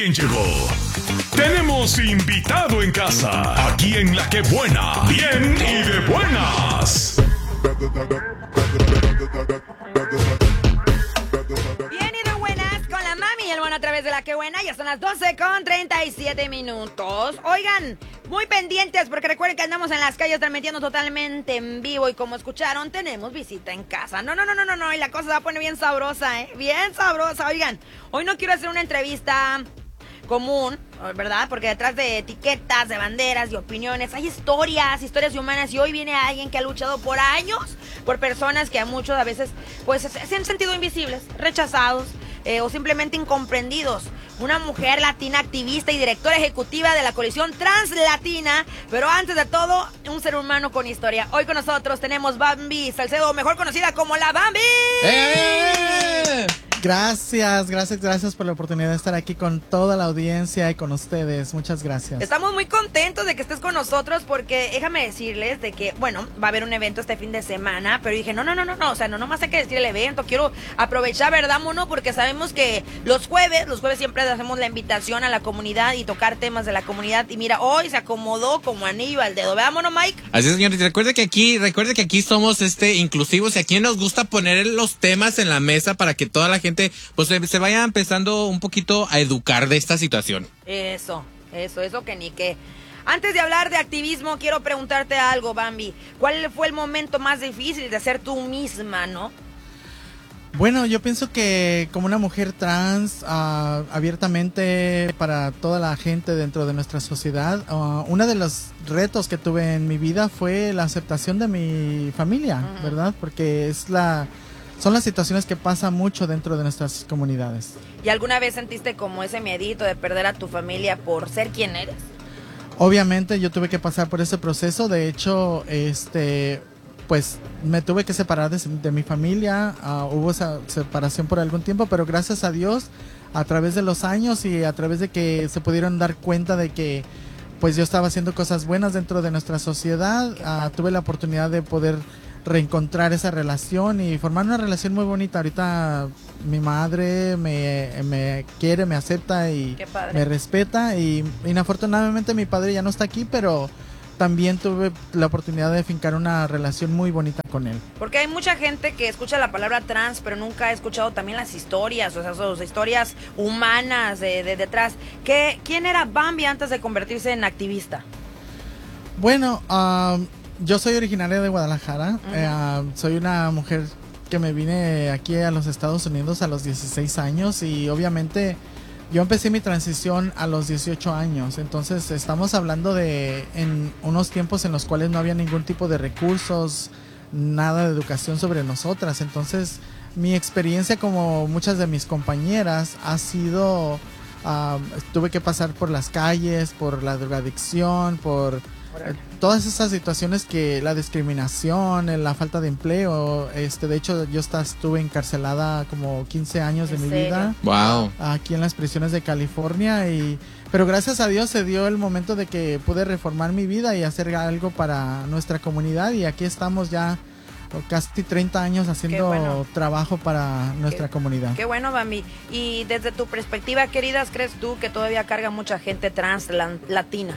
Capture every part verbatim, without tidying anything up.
Alguien llegó. Tenemos invitado en casa. Aquí en La Que Buena. Bien y de buenas. Bien y de buenas con la mami y el mono a través de La Que Buena. Ya son las doce con treinta y siete minutos. Oigan, muy pendientes porque recuerden que andamos en las calles transmitiendo totalmente en vivo. Y como escucharon, tenemos visita en casa. No, no, no, no, no, no. Y la cosa se va a poner bien sabrosa, ¿eh? Bien sabrosa. Oigan, hoy no quiero hacer una entrevista común, ¿verdad? Porque detrás de etiquetas, de banderas y opiniones hay historias, historias humanas, y hoy viene alguien que ha luchado por años por personas que a muchos a veces pues se han sentido invisibles, rechazados eh, o simplemente incomprendidos. Una mujer latina activista y directora ejecutiva de la coalición Translatina, pero antes de todo, un ser humano con historia. Hoy con nosotros tenemos Bambi Salcedo, mejor conocida como la Bambi. ¡Eh! Gracias, gracias, gracias por la oportunidad de estar aquí con toda la audiencia y con ustedes. Muchas gracias. Estamos muy contentos de que estés con nosotros porque déjame decirles de que, bueno, va a haber un evento este fin de semana, pero dije, no, no, no, no, no, o sea, no nomás hay que decir el evento, quiero aprovechar, ¿verdad, mono? Porque sabemos que los jueves, los jueves siempre hacemos la invitación a la comunidad y tocar temas de la comunidad, y mira, hoy se acomodó como anillo al dedo, ¿verdad, mono Mike? Así es, señores, recuerde que aquí, recuerde que aquí somos este inclusivos y aquí nos gusta poner los temas en la mesa para que toda la gente pues se, se vaya empezando un poquito a educar de esta situación. Eso, eso, eso que ni qué. Antes de hablar de activismo, quiero preguntarte algo, Bambi. ¿Cuál fue el momento más difícil de ser tú misma, no? Bueno, yo pienso que como una mujer trans, uh, abiertamente para toda la gente dentro de nuestra sociedad, uh, uno de los retos que tuve en mi vida fue la aceptación de mi familia, uh-huh. ¿verdad? Porque es la... son las situaciones que pasan mucho dentro de nuestras comunidades. ¿Y alguna vez sentiste como ese miedito de perder a tu familia por ser quien eres? Obviamente yo tuve que pasar por ese proceso. De hecho, este, pues me tuve que separar de, de mi familia. Uh, hubo esa separación por algún tiempo, pero gracias a Dios, a través de los años y a través de que se pudieron dar cuenta de que pues yo estaba haciendo cosas buenas dentro de nuestra sociedad, uh, tuve la oportunidad de poder reencontrar esa relación y formar una relación muy bonita. Ahorita mi madre me, me quiere, me acepta y me respeta, y inafortunadamente mi padre ya no está aquí, pero también tuve la oportunidad de fincar una relación muy bonita con él. Porque hay mucha gente que escucha la palabra trans, pero nunca ha escuchado también las historias, o sea, sus historias humanas de, de detrás. ¿Qué, ¿Quién era Bambi antes de convertirse en activista? Bueno, um, yo soy originaria de Guadalajara. Uh-huh. eh, soy una mujer que me vine aquí a los Estados Unidos a los dieciséis años, y obviamente yo empecé mi transición a los dieciocho años. Entonces estamos hablando de en unos tiempos en los cuales no había ningún tipo de recursos, nada de educación sobre nosotras. Entonces mi experiencia, como muchas de mis compañeras, ha sido uh, tuve que pasar por las calles, por la drogadicción, por todas esas situaciones, que la discriminación, la falta de empleo. Este, de hecho, yo hasta estuve encarcelada como quince años de mi vida. Wow. Aquí en las prisiones de California, y pero gracias a Dios se dio el momento de que pude reformar mi vida y hacer algo para nuestra comunidad, y aquí estamos ya casi treinta años haciendo bueno. trabajo para nuestra qué, comunidad. Qué bueno, Bambi. Y desde tu perspectiva, queridas, ¿crees tú que todavía carga mucha gente trans la, latina?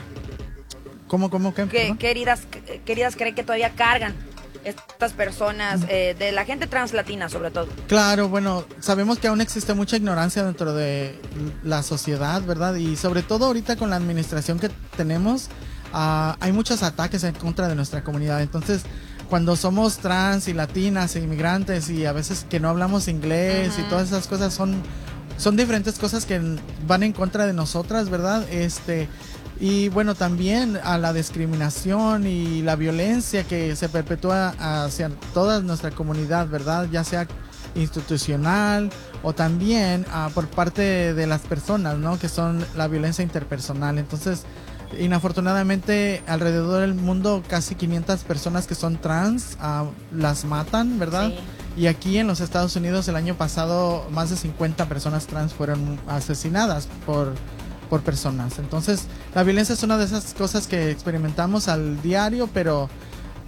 ¿Cómo, cómo, qué? ¿Qué queridas, queridas creen que todavía cargan estas personas, eh, de la gente translatina sobre todo? Claro, bueno, sabemos que aún existe mucha ignorancia dentro de la sociedad, ¿verdad? Y sobre todo ahorita con la administración que tenemos, uh, hay muchos ataques en contra de nuestra comunidad. Entonces, cuando somos trans y latinas e inmigrantes, y a veces que no hablamos inglés, uh-huh. y todas esas cosas, son, son diferentes cosas que van en contra de nosotras, ¿verdad? Este... Y bueno, también a la discriminación y la violencia que se perpetúa hacia toda nuestra comunidad, ¿verdad? Ya sea institucional o también uh, por parte de las personas, ¿no? Que son la violencia interpersonal. Entonces, inafortunadamente, alrededor del mundo, casi quinientas personas que son trans uh, las matan, ¿verdad? Sí. Y aquí en los Estados Unidos el año pasado más de cincuenta personas trans fueron asesinadas por... por personas. Entonces, la violencia es una de esas cosas que experimentamos al diario, pero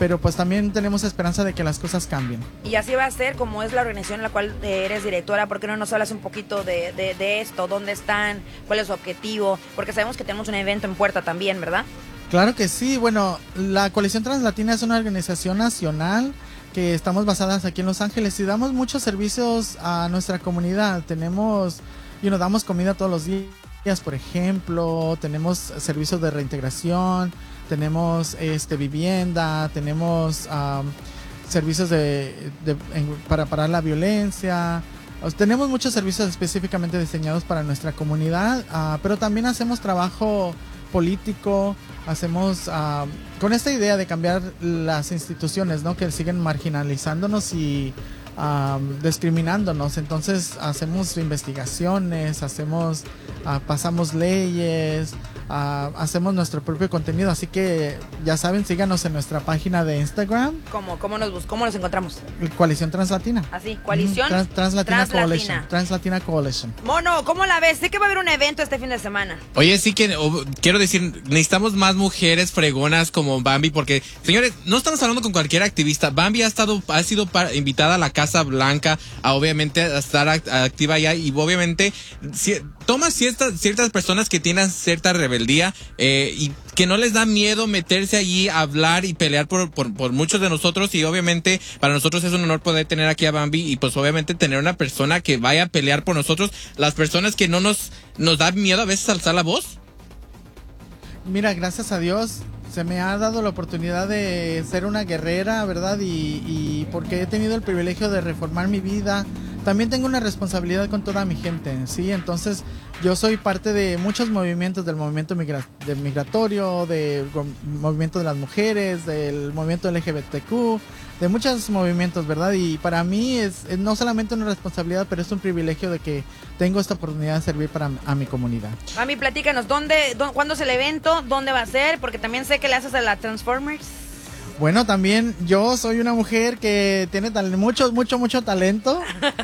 pero pues también tenemos esperanza de que las cosas cambien. Y así va a ser, como es la organización en la cual eres directora. ¿Por qué no nos hablas un poquito de, de, de esto? ¿Dónde están? ¿Cuál es su objetivo? Porque sabemos que tenemos un evento en puerta también, ¿verdad? Claro que sí. Bueno, la Coalición Translatina es una organización nacional que estamos basadas aquí en Los Ángeles y damos muchos servicios a nuestra comunidad. Tenemos, y nos damos comida todos los días, por ejemplo, tenemos servicios de reintegración, tenemos este vivienda, tenemos um, servicios de, de en, para parar la violencia. Tenemos muchos servicios específicamente diseñados para nuestra comunidad, uh, pero también hacemos trabajo político, hacemos uh, con esta idea de cambiar las instituciones, ¿no? Que siguen marginalizándonos y um, discriminándonos. Entonces hacemos investigaciones, hacemos, uh, pasamos leyes, uh, hacemos nuestro propio contenido. Así que ya saben, síganos en nuestra página de Instagram. ¿Cómo, cómo, nos, bus cómo nos encontramos? Coalición Translatina. Así, Coalición Trans, Translatina, Translatina Coalition. Translatina Coalition. Mono, ¿cómo la ves? Sé que va a haber un evento este fin de semana. Oye, sí que oh, quiero decir, necesitamos más mujeres fregonas como Bambi, porque, señores, no estamos hablando con cualquier activista. Bambi ha estado, ha sido para, invitada a la Casa Blanca, a obviamente a estar act activa allá, y obviamente si, toma ciertas, ciertas personas que tienen cierta rebeldía eh, y que no les da miedo meterse allí a hablar y pelear por, por, por muchos de nosotros, y obviamente para nosotros es un honor poder tener aquí a Bambi y pues obviamente tener una persona que vaya a pelear por nosotros, las personas que no nos, nos da miedo a veces alzar la voz. Mira, gracias a Dios se me ha dado la oportunidad de ser una guerrera, ¿verdad? Y, y porque he tenido el privilegio de reformar mi vida. También tengo una responsabilidad con toda mi gente, ¿sí? Entonces, yo soy parte de muchos movimientos, del movimiento migra de migratorio, del movimiento de las mujeres, del movimiento L G B T Q, de muchos movimientos, ¿verdad? Y para mí es, es no solamente una responsabilidad, pero es un privilegio de que tengo esta oportunidad de servir para a mi comunidad. Mami, platícanos, ¿dónde, dónde, ¿cuándo es el evento? ¿Dónde va a ser? Porque también sé que le haces a la Transformers. Bueno, también yo soy una mujer que tiene mucho, mucho, mucho talento.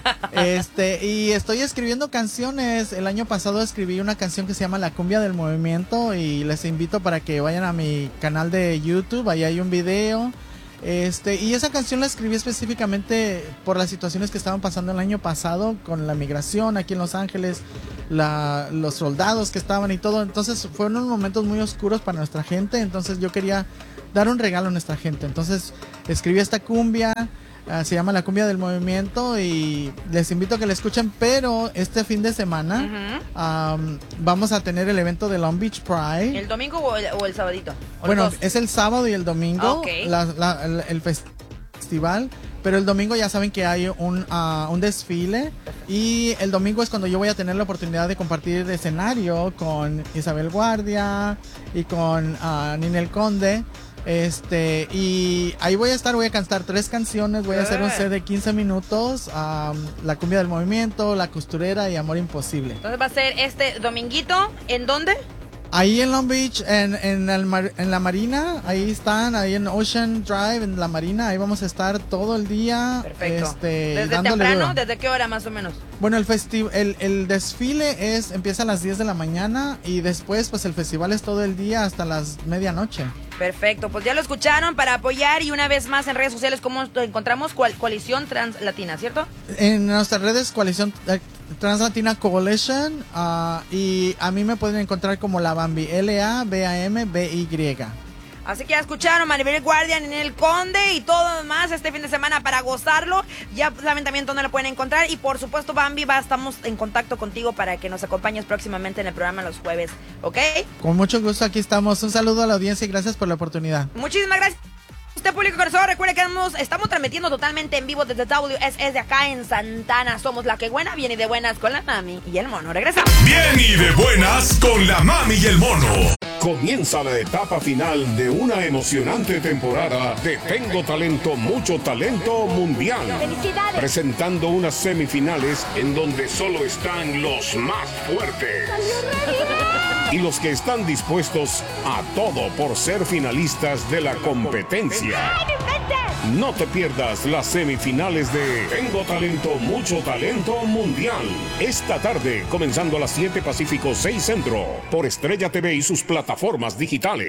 Este, y estoy escribiendo canciones. El año pasado escribí una canción que se llama La Cumbia del Movimiento y les invito para que vayan a mi canal de YouTube. Ahí hay un video. Este, y esa canción la escribí específicamente por las situaciones que estaban pasando el año pasado con la migración aquí en Los Ángeles, la, los soldados que estaban y todo. Entonces fueron unos momentos muy oscuros para nuestra gente. Entonces yo quería dar un regalo a nuestra gente. Entonces escribí esta cumbia, uh, se llama La Cumbia del Movimiento, y les invito a que la escuchen. Pero este fin de semana uh-huh. um, vamos a tener el evento de Long Beach Pride. ¿El domingo o el, o el sabadito? ¿O bueno, es el sábado y el domingo, okay. la, la, el, el festival. Pero el domingo ya saben que hay un, uh, un desfile, y el domingo es cuando yo voy a tener la oportunidad de compartir escenario con Isabel Guardia y con uh, Ninel Conde. Este, y ahí voy a estar, voy a cantar tres canciones, voy a hacer un set de quince minutos, um, La Cumbia del Movimiento, La Costurera y Amor Imposible. Entonces va a ser este dominguito, ¿en dónde? Ahí en Long Beach, en, en, el mar, en la Marina, ahí están, ahí en Ocean Drive, en la Marina, ahí vamos a estar todo el día. Perfecto. Este, ¿Desde temprano? Duro. ¿Desde qué hora más o menos? Bueno, el, el, el desfile es empieza a las diez de la mañana y después pues el festival es todo el día hasta las medianoche. Perfecto, pues ya lo escucharon, para apoyar. Y una vez más en redes sociales, ¿cómo encontramos? Coalición Translatina, ¿cierto? En nuestras redes, Coalición Translatina Coalition, uh, y a mí me pueden encontrar como La Bambi, L A B A M B Y. Así que ya escucharon, Maribel Guardia, Ninel Conde y todo lo demás este fin de semana para gozarlo. Ya saben también dónde lo pueden encontrar. Y por supuesto, Bambi, va, estamos en contacto contigo para que nos acompañes próximamente en el programa los jueves, ¿ok? Con mucho gusto, aquí estamos. Un saludo a la audiencia y gracias por la oportunidad. Muchísimas gracias. Este público corazón, recuerde que estamos, estamos transmitiendo totalmente en vivo desde W S S de acá en Santana. Somos La Que Buena, bien y de buenas con la Mami y el Mono. Regresamos. Bien y de buenas con la Mami y el Mono. Comienza la etapa final de una emocionante temporada de Tengo Talento, Mucho Talento Mundial. ¡Felicidades! Presentando unas semifinales en donde solo están los más fuertes. Y los que están dispuestos a todo por ser finalistas de la competencia. No te pierdas las semifinales de Tengo Talento, Mucho Talento Mundial. Esta tarde, comenzando a las siete Pacífico, seis Centro, por Estrella T V y sus plataformas digitales.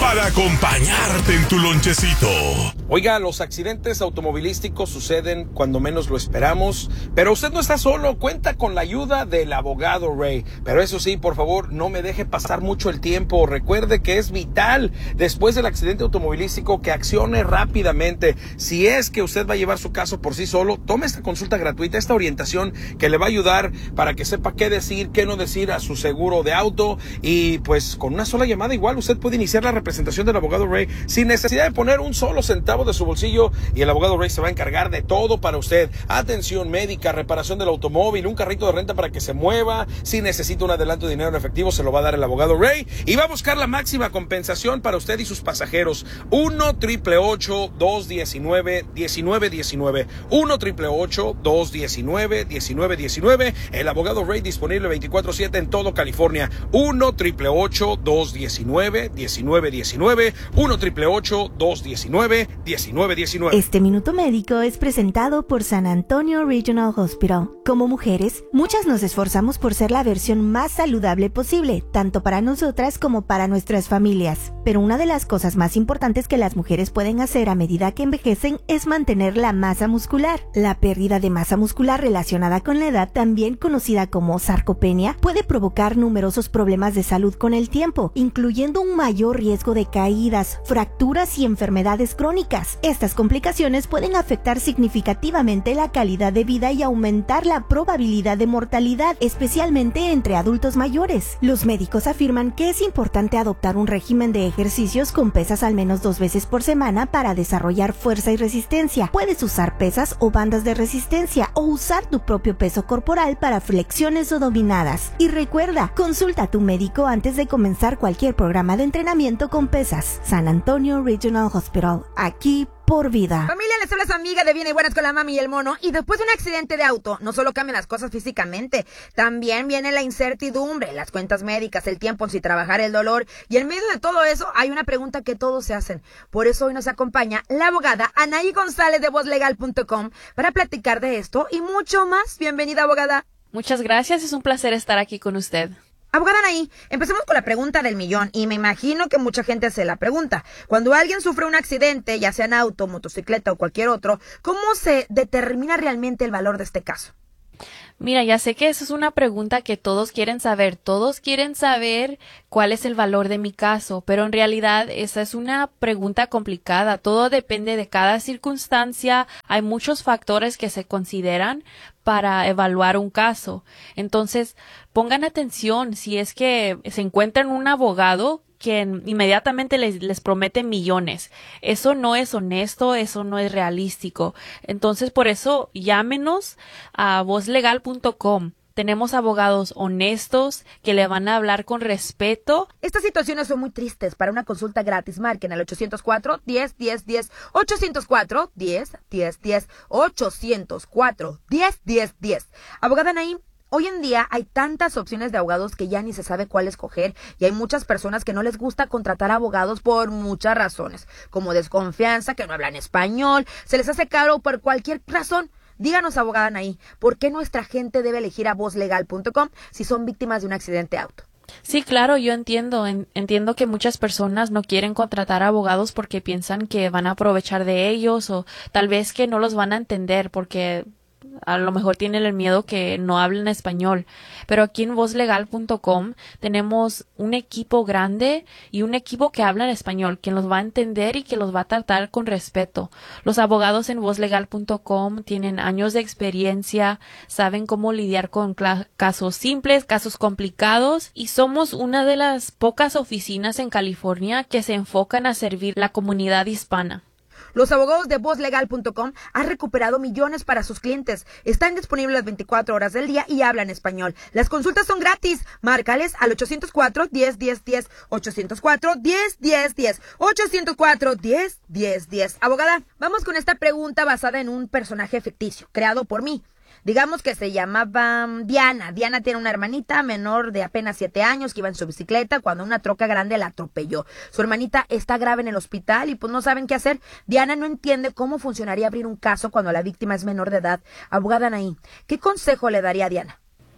para acompañarte en tu lonchecito. Oiga, los accidentes automovilísticos suceden cuando menos lo esperamos, pero usted no está solo, cuenta con la ayuda del abogado Ray. Pero eso sí, por favor, no me deje pasar mucho el tiempo. Recuerde que es vital, después del accidente automovilístico, que accione rápidamente. Si es que usted va a llevar su caso por sí solo, tome esta consulta gratuita, esta orientación que le va a ayudar para que sepa qué decir, qué no decir a su seguro de auto. Y pues con una sola llamada igual usted puede iniciar la representación del abogado Ray sin necesidad de poner un solo centavo de su bolsillo, y el abogado Ray se va a encargar de todo para usted: atención médica, reparación del automóvil, un carrito de renta para que se mueva. Si necesita un adelanto de dinero en efectivo, se lo va a dar el abogado Ray, y va a buscar la máxima compensación para usted y sus pasajeros. uno triple ocho dos diecinueve diecinueve diecinueve uno triple ocho dos diecinueve diecinueve diecinueve. El abogado Ray disponible veinticuatro siete en todo California. uno triple ocho dos diecinueve diecinueve diecinueve uno triple ocho dos diecinueve diecinueve diecinueve. Este minuto médico es presentado por San Antonio Regional Hospital. Como mujeres, muchas nos esforzamos por ser la versión más saludable posible, tanto para nosotras como para nuestras familias. Pero una de las cosas más importantes que las mujeres pueden hacer a medida que envejecen es mantener la masa muscular. La pérdida de masa muscular relacionada con la edad, también conocida como sarcopenia, puede provocar numerosos problemas de salud con el tiempo, incluyendo un mayor riesgo de caídas, fracturas y enfermedades crónicas. Estas complicaciones pueden afectar significativamente la calidad de vida y aumentar la probabilidad de mortalidad, especialmente entre adultos mayores. Los médicos afirman que es importante adoptar un régimen de ejercicios con pesas al menos dos veces por semana para desarrollar fuerza y resistencia. Puedes usar pesas o bandas de resistencia, o usar tu propio peso corporal para flexiones o dominadas. Y recuerda, consulta a tu médico antes de comenzar cualquier programa de entrenamiento con pesas. San Antonio Regional Hospital, aquí por vida. Familia, les habla su amiga de Bien y Buenas con la Mami y el Mono. Y después de un accidente de auto, no solo cambian las cosas físicamente, también viene la incertidumbre, las cuentas médicas, el tiempo sin trabajar, el dolor. Y en medio de todo eso hay una pregunta que todos se hacen. Por eso hoy nos acompaña la abogada Anaí González de voz legal punto com para platicar de esto y mucho más. Bienvenida, abogada. Muchas gracias, es un placer estar aquí con usted. Abogada Anaí, empecemos con la pregunta del millón, y me imagino que mucha gente se la pregunta. Cuando alguien sufre un accidente, ya sea en auto, motocicleta o cualquier otro, ¿cómo se determina realmente el valor de este caso? Mira, ya sé que esa es una pregunta que todos quieren saber. Todos quieren saber cuál es el valor de mi caso, pero en realidad esa es una pregunta complicada. Todo depende de cada circunstancia. Hay muchos factores que se consideran para evaluar un caso. Entonces, pongan atención si es que se encuentran un abogado que inmediatamente les, les promete millones. Eso no es honesto, eso no es realístico. Entonces, por eso, llámenos a voz legal punto com. Tenemos abogados honestos que le van a hablar con respeto. Estas situaciones son muy tristes. Para una consulta gratis, marquen al ochocientos cuatro, diez, diez, diez, ochocientos cuatro, diez, diez, diez, ochocientos cuatro, diez, diez, diez. Abogada Anaí, hoy en día hay tantas opciones de abogados que ya ni se sabe cuál escoger, y hay muchas personas que no les gusta contratar abogados por muchas razones, como desconfianza, que no hablan español, se les hace caro por cualquier razón. Díganos, abogada Anaí, ¿por qué nuestra gente debe elegir a voz legal punto com si son víctimas de un accidente de auto? Sí, claro, yo entiendo, en, entiendo que muchas personas no quieren contratar abogados porque piensan que van a aprovechar de ellos, o tal vez que no los van a entender porque a lo mejor tienen el miedo que no hablen español. Pero aquí en voz legal punto com tenemos un equipo grande y un equipo que habla en español, que los va a entender y que los va a tratar con respeto. Los abogados en voz legal punto com tienen años de experiencia, saben cómo lidiar con casos simples, casos complicados, y somos una de las pocas oficinas en California que se enfocan a servir la comunidad hispana. Los abogados de voz legal punto com han recuperado millones para sus clientes. Están disponibles las veinticuatro horas del día y hablan español. Las consultas son gratis. Márcales al ochocientos cuatro, diez, diez, diez, ochocientos cuatro, diez, diez, diez, ochocientos cuatro, diez, diez, diez. Abogada, vamos con esta pregunta basada en un personaje ficticio, creado por mí. Digamos que se llamaba Diana. Diana tiene una hermanita menor de apenas siete años que iba en su bicicleta cuando una troca grande la atropelló. Su hermanita está grave en el hospital y pues no saben qué hacer. Diana no entiende cómo funcionaría abrir un caso cuando la víctima es menor de edad. Abogada Anaí, ¿qué consejo le daría a Diana?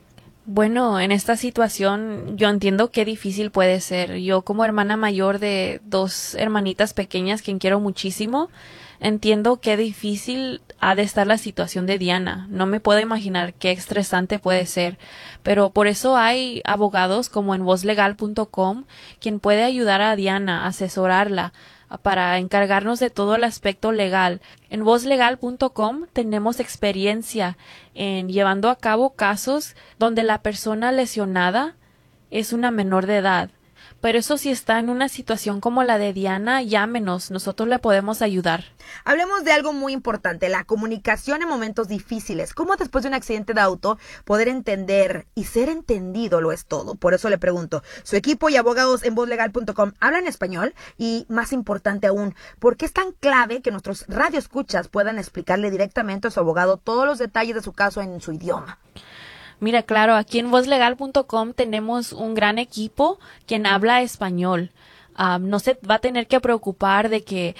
Bueno, en esta situación yo entiendo qué difícil puede ser. Yo como hermana mayor de dos hermanitas pequeñas, quien quiero muchísimo, entiendo qué difícil ha de estar la situación de Diana. No me puedo imaginar qué estresante puede ser. Pero por eso hay abogados como en voz legal punto com quien puede ayudar a Diana, asesorarla, para encargarnos de todo el aspecto legal. En voz legal punto com tenemos experiencia en llevando a cabo casos donde la persona lesionada es una menor de edad. Pero eso si está en una situación como la de Diana, llámenos, nosotros le podemos ayudar. Hablemos de algo muy importante, la comunicación en momentos difíciles. ¿Cómo después de un accidente de auto poder entender y ser entendido lo es todo? Por eso le pregunto, ¿su equipo y abogados en voz legal punto com hablan español? Y más importante aún, ¿por qué es tan clave que nuestros radioescuchas puedan explicarle directamente a su abogado todos los detalles de su caso en su idioma? Mira, claro, aquí en voz legal punto com tenemos un gran equipo quien habla español. Um, no se va a tener que preocupar de que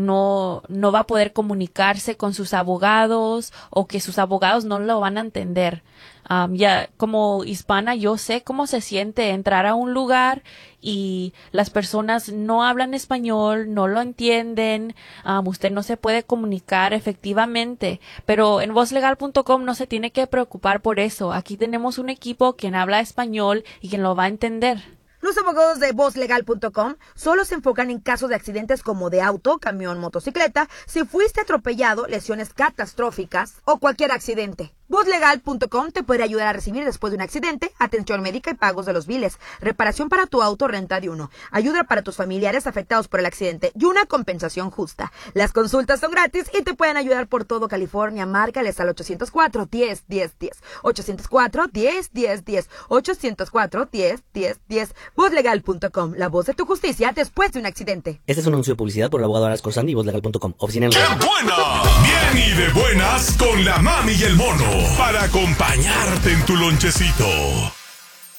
no, no va a poder comunicarse con sus abogados o que sus abogados no lo van a entender. Um, ya como hispana yo sé cómo se siente entrar a un lugar y las personas no hablan español, no lo entienden, um, usted no se puede comunicar efectivamente, pero en voz legal punto com no se tiene que preocupar por eso. Aquí tenemos un equipo quien habla español y quien lo va a entender. Los abogados de voz legal punto com solo se enfocan en casos de accidentes como de auto, camión, motocicleta, si fuiste atropellado, lesiones catastróficas o cualquier accidente. voz legal punto com te puede ayudar a recibir después de un accidente, atención médica y pagos de los biles, reparación para tu auto, renta de uno, ayuda para tus familiares afectados por el accidente y una compensación justa. Las consultas son gratis y te pueden ayudar por todo California. Márcales al ochocientos cuatro, diez, diez, diez, ochocientos cuatro, diez, diez, diez, ochocientos cuatro, diez, diez, diez. voz legal punto com, la voz de tu justicia después de un accidente. Este es un anuncio de publicidad por el abogado Aras Corsandi y voz legal punto com. Oficina en ¡Qué buena! Bien y de buenas con la mami y el mono para acompañarte en tu lonchecito.